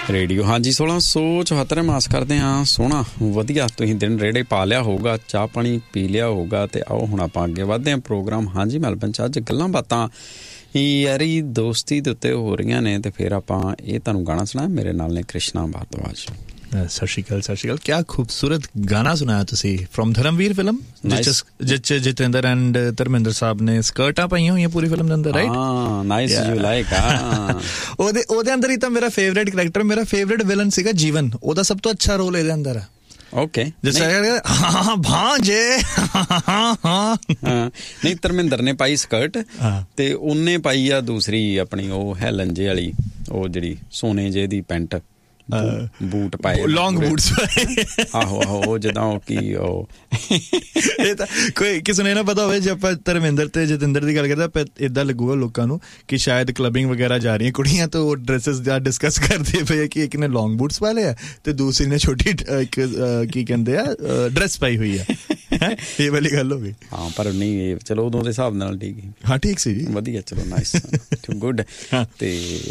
Radio. ਹਾਂਜੀ 1674 ਮਾਸ ਕਰਦੇ ਹਾਂ। ਸੋਹਣਾ ਵਧੀਆ ਤੁਸੀਂ ਦਿਨ ਰੇੜੇ ਪਾ ਲਿਆ ਹੋਊਗਾ, ਚਾਹ ਪਾਣੀ ਪੀ ਲਿਆ ਹੋਊਗਾ। ਤੇ ਆਓ ਹੁਣ ਆਪਾਂ ਅੱਗੇ ਵਧਦੇ ਹਾਂ ਪ੍ਰੋਗਰਾਮ। ਹਾਂਜੀ ਮੈਲਬਨ 'ਚ ਅੱਜ ਗੱਲਾਂ ਬਾਤਾਂ ਯਾਰੀ ਦੋਸਤੀ ਦੇ ਉੱਤੇ ਹੋ ਰਹੀਆਂ ਨੇ। ਤੇ ਫਿਰ ਆਪਾਂ ਇਹ ਤੁਹਾਨੂੰ ਗਾਣਾ ਸੁਣਾਇਆ। ਮੇਰੇ ਨਾਲ ਨੇ ਕ੍ਰਿਸ਼ਨਾ ਭਾਰਦਵਾਜ। ਸਤਿ ਸ਼੍ਰੀ ਅਕਾਲ, ਸਤਿ ਸ਼੍ਰੀ ਅਕਾਲ। ਕਿਆ ਖੂਬਸੂਰਤ ਗਾਣਾ ਸੁਣਾਇਆ ਤੁਸੀਂ ਫਰੋਮ ਧਰਮਵੀਰ ਫਿਲਮ, ਜਿਸ 'ਚ ਜਤਿੰਦਰ ਐਂਡ ਧਰਮਿੰਦਰ ਸਾਹਿਬ ਨੇ ਸਕਰਟਾਂ ਪਾਈਆਂ ਹੋਈਆਂ ਪੂਰੀ ਫਿਲਮ ਦੇ ਅੰਦਰ, ਰਾਈਟ? ਹਾਂ, ਨਾਈਸ, ਯੂ ਲਾਈਕ। ਉਹਦੇ ਅੰਦਰ ਹੀ ਤਾਂ ਮੇਰਾ ਫੇਵਰੇਟ ਕਰੈਕਟਰ, ਮੇਰਾ ਫੇਵਰੇਟ ਵਿਲਨ ਸੀਗਾ ਜੀਵਨ। ਉਹਦਾ ਸਭ ਤੋਂ ਅੱਛਾ ਰੋਲ ਇਹਦੇ ਅੰਦਰ ਹੈ। ਓਕੇ, ਭਾਂਜੇ ਨਹੀਂ, ਧਰਮਿੰਦਰ ਨੇ ਪਾਈ ਸਕਰਟ ਤੇ ਉਹਨੇ ਪਾਈ ਆ ਦੂਸਰੀ ਆਪਣੀ ਉਹ ਹੈਲਨ ਜੇ ਵਾਲੀ, ਉਹ ਜਿਹੜੀ ਸੋਨੇ ਜੇ ਦੀ ਪੈਂਟ, ਬੂਟ ਪਾਏ, ਲੌਂਗ ਬੂਟਸ ਪਾਏ। ਆਹੋ ਆਹੋ, ਉਹ ਜਿੱਦਾਂ ਉਹ ਕੀ ਉਹ ਇਹ ਤਾਂ ਕੋਈ ਕਿਸੇ ਨੂੰ ਇਹ ਨਾ ਪਤਾ ਹੋਵੇ, ਜੇ ਆਪਾਂ ਧਰਮਿੰਦਰ ਤੇ ਜਤਿੰਦਰ ਦੀ ਗੱਲ ਕਰਦੇ ਆਪਾਂ ਏਦਾਂ ਲੱਗੂਗਾ ਲੋਕਾਂ ਨੂੰ ਕਿ ਸ਼ਾਇਦ ਕਲੱਬਿੰਗ ਵਗੈਰਾ ਜਾ ਰਹੀਆਂ ਕੁੜੀਆਂ, ਤਾਂ ਉਹ ਡਰੈਸਿਸ ਦਾ ਡਿਸਕਸ ਕਰਦੇ ਪਏ ਕਿ ਇੱਕ ਨੇ ਲੌਂਗ ਬੂਟਸ ਪਾ ਲਿਆ ਤੇ ਦੂਸਰੀ ਨੇ ਛੋਟੀ ਇੱਕ ਕੀ ਕਹਿੰਦੇ ਆ ਡਰੈਸ ਪਾਈ ਹੋਈ ਆ। ਇਹ ਵਾਲੀ ਗੱਲ ਹੋ ਗਈ। ਹਾਂ, ਪਰ ਨਹੀਂ, ਚਲੋ ਉਦੋਂ ਦੇ ਹਿਸਾਬ ਨਾਲ ਠੀਕ ਸੀ। ਹਾਂ, ਠੀਕ ਸੀ ਜੀ, ਵਧੀਆ, ਚਲੋ ਨਾਈਸ, ਗੁੱਡ। ਤੇ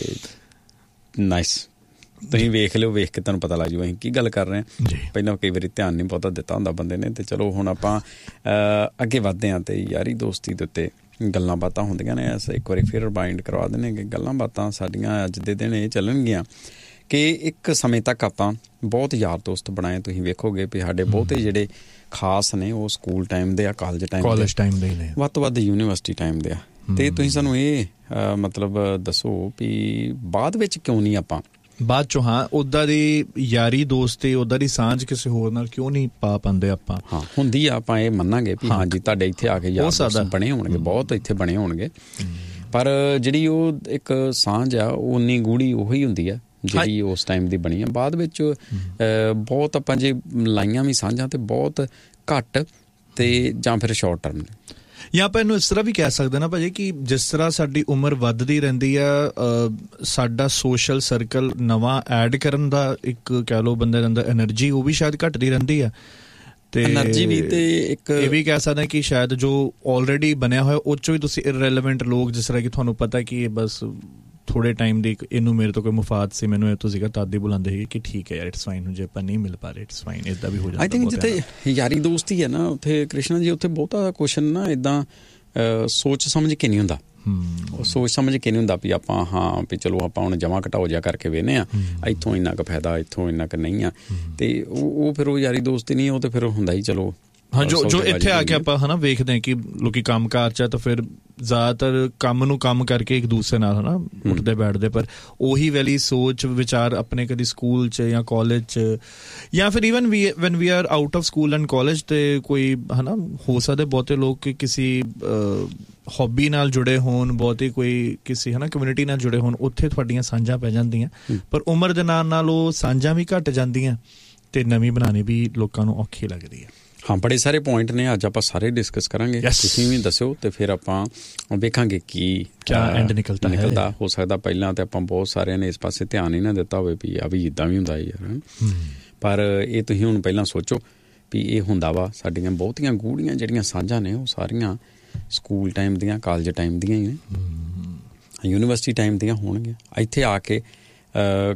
ਨਾਈਸ, ਤੁਸੀਂ ਵੇਖ ਲਿਓ, ਵੇਖ ਕੇ ਤੁਹਾਨੂੰ ਪਤਾ ਲੱਗ ਜੂ ਅਸੀਂ ਕੀ ਗੱਲ ਕਰ ਰਹੇ ਹਾਂ। ਪਹਿਲਾਂ ਕਈ ਵਾਰੀ ਧਿਆਨ ਨਹੀਂ ਬਹੁਤਾ ਦਿੱਤਾ ਹੁੰਦਾ ਬੰਦੇ ਨੇ। ਤੇ ਚਲੋ ਹੁਣ ਆਪਾਂ ਅੱਗੇ ਵੱਧਦੇ ਹਾਂ। ਤੇ ਯਾਰੀ ਦੋਸਤੀ ਦੇ ਉੱਤੇ ਗੱਲਾਂ ਬਾਤਾਂ ਹੁੰਦੀਆਂ ਨੇ। ਇੱਕ ਵਾਰੀ ਫਿਰ ਰਿਮਾਈਂਡ ਕਰਵਾ ਦਿੰਦੇ ਕਿ ਗੱਲਾਂ ਬਾਤਾਂ ਸਾਡੀਆਂ ਅੱਜ ਦੇ ਦਿਨ ਇਹ ਚੱਲਣਗੀਆਂ ਕਿ ਇੱਕ ਸਮੇਂ ਤੱਕ ਆਪਾਂ ਬਹੁਤ ਯਾਰ ਦੋਸਤ ਬਣਾਏ। ਤੁਸੀਂ ਵੇਖੋਗੇ ਵੀ ਸਾਡੇ ਬਹੁਤੇ ਜਿਹੜੇ ਖਾਸ ਨੇ ਉਹ ਸਕੂਲ ਟਾਈਮ ਦੇ ਆ, ਕਾਲਜ ਟਾਈਮ ਦੇ ਨੇ, ਵੱਧ ਤੋਂ ਵੱਧ ਯੂਨੀਵਰਸਿਟੀ ਟਾਈਮ ਦੇ ਆ। ਤੇ ਤੁਸੀਂ ਸਾਨੂੰ ਇਹ ਮਤਲਬ ਦੱਸੋ ਵੀ ਬਾਅਦ ਵਿੱਚ ਕਿਉਂ ਨਹੀਂ ਆਪਾਂ ਬਾਅਦ ਚੋਂ, ਹਾਂ, ਉੱਦਾਂ ਦੀ ਯਾਰੀ ਦੋਸਤੀ, ਉੱਦਾਂ ਦੀ ਸਾਂਝ ਕਿਸੇ ਹੋਰ ਨਾਲ ਕਿਉਂ ਨਹੀਂ ਪਾ ਪਾਉਂਦੇ ਆਪਾਂ? ਹਾਂ, ਹੁੰਦੀ ਆ, ਆਪਾਂ ਇਹ ਮੰਨਾਂਗੇ ਵੀ ਹਾਂਜੀ ਤੁਹਾਡੇ ਇੱਥੇ ਆ ਕੇ ਯਾਰ ਦੋਸਤ ਬਣੇ ਹੋਣਗੇ, ਬਹੁਤ ਇੱਥੇ ਬਣੇ ਹੋਣਗੇ, ਪਰ ਜਿਹੜੀ ਉਹ ਇੱਕ ਸਾਂਝ ਆ ਉਹ ਉਨੀ ਗੂੜੀ ਉਹੀ ਹੁੰਦੀ ਆ ਜਿਹੜੀ ਉਸ ਟਾਈਮ ਦੀ ਬਣੀ ਆ। ਬਾਅਦ ਵਿੱਚ ਬਹੁਤ ਆਪਾਂ ਜੇ ਲਾਈਆਂ ਵੀ ਸਾਂਝਾਂ ਤੇ ਬਹੁਤ ਘੱਟ, ਤੇ ਜਾਂ ਫਿਰ ਸ਼ਾਰਟ ਟਰਮ ਨੇ। ਜਾਂ ਆਪਾਂ ਇਹਨੂੰ ਇਸ ਤਰ੍ਹਾਂ ਵੀ ਕਹਿ ਸਕਦੇ ਨਾ ਭਾਜੀ ਕਿ ਜਿਸ ਤਰ੍ਹਾਂ ਸਾਡੀ ਉਮਰ ਵੱਧਦੀ ਰਹਿੰਦੀ ਆ, ਸਾਡਾ ਸੋਸ਼ਲ ਸਰਕਲ ਨਵਾਂ ਐਡ ਕਰਨ ਦਾ ਇੱਕ ਕਹਿ ਲਓ ਬੰਦੇ ਦੇ ਅੰਦਰ ਐਨਰਜੀ ਉਹ ਵੀ ਸ਼ਾਇਦ ਘੱਟਦੀ ਰਹਿੰਦੀ ਆ। ਤੇ ਐਨਰਜੀ ਵੀ, ਤੇ ਇੱਕ ਇਹ ਵੀ ਕਹਿ ਸਕਦੇ ਕਿ ਸ਼ਾਇਦ ਜੋ ਆਲਰੇਡੀ ਬਣਿਆ ਹੋਇਆ ਉਹ 'ਚੋਂ ਵੀ ਤੁਸੀਂ ਇਰਰੈਲੇਵੈਂਟ ਲੋਕ, ਜਿਸ ਤਰ੍ਹਾਂ ਕਿ ਤੁਹਾਨੂੰ ਪਤਾ ਕਿ ਇਹ ਬਸ ਥੋੜੇ ਟਾਈਮ ਦੀ ਇਹਨੂੰ ਮੇਰੇ ਤੋਂ ਕੋਈ ਮੁਫਾਦ ਸੀ, ਮੈਨੂੰ ਇਹ ਤੋਂ ਸੀਗਾ, ਤਦ ਹੀ ਬੁਲਾਉਂਦੇ ਸੀ ਕਿ ਠੀਕ ਹੈ ਯਾਰ ਇਟਸ ਫਾਈਨ, ਜੇ ਆਪਾਂ ਨਹੀਂ ਮਿਲ ਪਾ ਰਹੇ ਇਟਸ ਫਾਈਨ, ਇੱਦਾਂ ਵੀ ਹੋ ਜਾਂਦਾ। ਆਈ ਥਿੰਕ ਜਿੱਥੇ ਯਾਰੀ ਦੋਸਤੀ ਹੈ ਨਾ, ਉੱਥੇ ਕ੍ਰਿਸ਼ਨਾ ਜੀ ਉੱਥੇ ਬਹੁਤਾ ਕੁਛ ਨਾ ਇੱਦਾਂ ਸੋਚ ਸਮਝ ਕੇ ਨਹੀਂ ਹੁੰਦਾ। ਉਹ ਸੋਚ ਸਮਝ ਕੇ ਨਹੀਂ ਹੁੰਦਾ ਵੀ ਆਪਾਂ ਹਾਂ ਵੀ ਚਲੋ ਆਪਾਂ ਹੁਣ ਜਮਾ ਘਟਾਓ ਜਿਹਾ ਕਰਕੇ ਵੇਖਦੇ ਹਾਂ, ਇੱਥੋਂ ਇੰਨਾ ਕੁ ਫਾਇਦਾ, ਇੱਥੋਂ ਇੰਨਾ ਕੁ ਨਹੀਂ ਆ। ਤੇ ਉਹ ਫਿਰ ਉਹ ਯਾਰੀ ਦੋਸਤੀ ਨਹੀਂ, ਉਹ ਤੇ ਫਿਰ ਹੁੰਦਾ ਹੀ ਚਲੋ। ਹਾਂ, ਜੋ ਇੱਥੇ ਆ ਕੇ ਆਪਾਂ ਹੈ ਨਾ ਵੇਖਦੇ ਹਾਂ ਕਿ ਲੋਕੀ ਕੰਮ ਕਾਰ 'ਚ ਤਾਂ ਫਿਰ ਜ਼ਿਆਦਾਤਰ ਕੰਮ ਨੂੰ ਕੰਮ ਕਰਕੇ ਇੱਕ ਦੂਸਰੇ ਨਾਲ ਹੈ ਨਾ ਉੱਠਦੇ ਬੈਠਦੇ, ਪਰ ਉਹੀ ਵਾਲੀ ਸੋਚ ਵਿਚਾਰ ਆਪਣੇ ਕਦੀ ਸਕੂਲ 'ਚ ਜਾਂ ਕਾਲਜ 'ਚ ਜਾਂ ਫਿਰ even van we R out of school and college, ਤੇ ਕੋਈ ਹੈ ਨਾ ਹੋ ਸਕਦੇ ਬਹੁਤੇ ਲੋਕ ਕਿਸੇ ਹੌਬੀ ਨਾਲ ਜੁੜੇ ਹੋਣ, ਬਹੁਤੇ ਕੋਈ ਕਿਸੇ ਹੈ ਨਾ ਕਮਿਊਨਿਟੀ ਨਾਲ ਜੁੜੇ ਹੋਣ, ਉੱਥੇ ਤੁਹਾਡੀਆਂ ਸਾਂਝਾਂ ਪੈ ਜਾਂਦੀਆਂ। ਪਰ ਉਮਰ ਦੇ ਨਾਲ ਉਹ ਸਾਂਝਾਂ ਵੀ ਘੱਟ ਜਾਂਦੀਆਂ ਤੇ ਨਵੀਂ ਬਣਾਉਣੀ ਵੀ ਲੋਕਾਂ ਨੂੰ ਔਖੀ ਲੱਗਦੀ ਹੈ। ਹਾਂ, ਬੜੇ ਸਾਰੇ ਪੁਆਇੰਟ ਨੇ, ਅੱਜ ਆਪਾਂ ਸਾਰੇ ਡਿਸਕਸ ਕਰਾਂਗੇ। ਤੁਸੀਂ ਵੀ ਦੱਸਿਓ ਤੇ ਫਿਰ ਆਪਾਂ ਵੇਖਾਂਗੇ ਕੀ ਐਂਡ ਨਿਕਲਦਾ। ਹੋ ਸਕਦਾ ਪਹਿਲਾਂ ਤੇ ਆਪਾਂ ਬਹੁਤ ਸਾਰਿਆਂ ਨੇ ਇਸ ਪਾਸੇ ਧਿਆਨ ਹੀ ਨਾ ਦਿੱਤਾ ਹੋਵੇ ਵੀ ਆ ਵੀ ਇੱਦਾਂ ਵੀ ਹੁੰਦਾ ਯਾਰ, ਪਰ ਇਹ ਤੁਸੀਂ ਹੁਣ ਪਹਿਲਾਂ ਸੋਚੋ ਵੀ ਇਹ ਹੁੰਦਾ ਵਾ। ਸਾਡੀਆਂ ਬਹੁਤੀਆਂ ਗੂੜੀਆਂ ਜਿਹੜੀਆਂ ਸਾਂਝਾਂ ਨੇ ਉਹ ਸਾਰੀਆਂ ਸਕੂਲ ਟਾਈਮ ਦੀਆਂ, ਕਾਲਜ ਟਾਈਮ ਦੀਆਂ ਹੀ ਨੇ, ਯੂਨੀਵਰਸਿਟੀ ਟਾਈਮ ਦੀਆਂ ਹੋਣਗੀਆਂ। ਇੱਥੇ ਆ ਕੇ